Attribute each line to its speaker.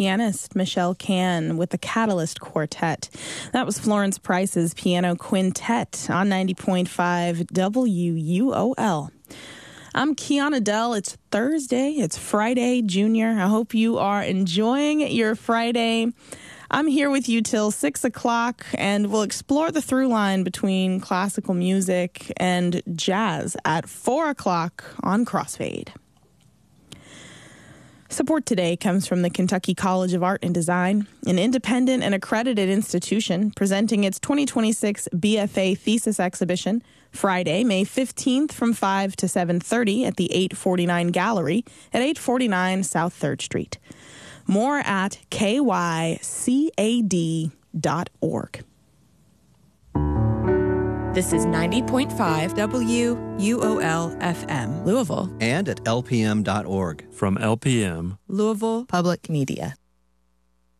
Speaker 1: pianist Michelle Can with the Catalyst Quartet. That was Florence Price's Piano Quintet on 90.5 WUOL. I'm Kiana Dell. It's Thursday. It's Friday, Junior. I hope you are enjoying your Friday. I'm here with you till 6 o'clock, and we'll explore the through line between classical music and jazz at 4 o'clock on Crossfade. Support today comes from the Kentucky College of Art and Design, an independent and accredited institution presenting its 2026 BFA thesis exhibition Friday, May 15th from 5 to 7:30 at the 849 Gallery at 849 South 3rd Street. More at kycad.org.
Speaker 2: This is 90.5 WUOL FM, Louisville.
Speaker 3: And at lpm.org.
Speaker 4: From LPM,
Speaker 2: Louisville Public Media.